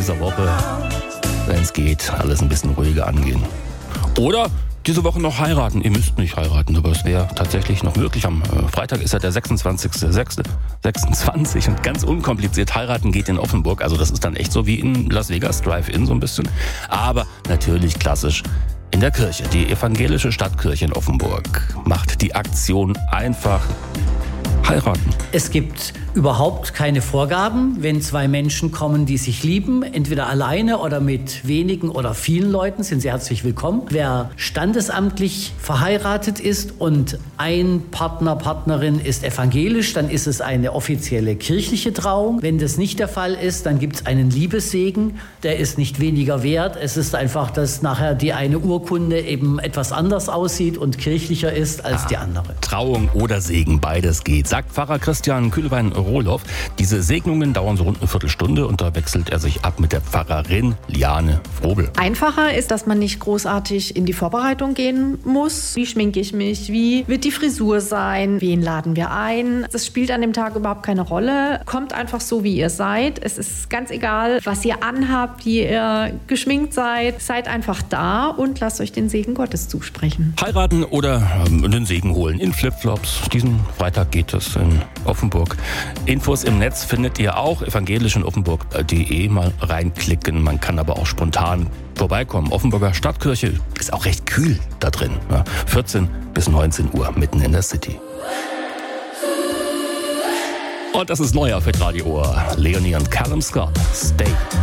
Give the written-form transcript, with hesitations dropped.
dieser Woche, wenn es geht, alles ein bisschen ruhiger angehen. Oder diese Woche noch heiraten. Ihr müsst nicht heiraten, aber es wäre tatsächlich noch möglich. Am Freitag ist ja der 26. und ganz unkompliziert. Heiraten geht in Offenburg. Also das ist dann echt so wie in Las Vegas, Drive-In so ein bisschen. Aber natürlich klassisch in der Kirche. Die evangelische Stadtkirche in Offenburg macht die Aktion einfach heiraten. Es gibt überhaupt keine Vorgaben, wenn zwei Menschen kommen, die sich lieben, entweder alleine oder mit wenigen oder vielen Leuten, sind sie herzlich willkommen. Wer standesamtlich verheiratet ist und ein Partner, Partnerin ist evangelisch, dann ist es eine offizielle kirchliche Trauung. Wenn das nicht der Fall ist, dann gibt es einen Liebessegen, der ist nicht weniger wert. Es ist einfach, dass nachher die eine Urkunde eben etwas anders aussieht und kirchlicher ist als die andere. Trauung oder Segen, beides geht, sagt Pfarrer Christian Kühlwein-Rohloff. Diese Segnungen dauern so rund eine Viertelstunde und da wechselt er sich ab mit der Pfarrerin Liane Frobel. Einfacher ist, dass man nicht großartig in die Vorbereitung gehen muss. Wie schminke ich mich? Wie wird die Frisur sein? Wen laden wir ein? Das spielt an dem Tag überhaupt keine Rolle. Kommt einfach so, wie ihr seid. Es ist ganz egal, was ihr anhabt, wie ihr geschminkt seid. Seid einfach da und lasst euch den Segen Gottes zusprechen. Heiraten oder den Segen holen in Flipflops. Diesen Freitag geht es in Offenburg. Infos im Netz findet ihr auch, evangelischeinoffenburg.de, mal reinklicken. Man kann aber auch spontan vorbeikommen. Offenburger Stadtkirche ist auch recht kühl da drin. 14 bis 19 Uhr mitten in der City. Und das ist neu auf Hitradio Ohr. Leonie und Callum Scott. Stay.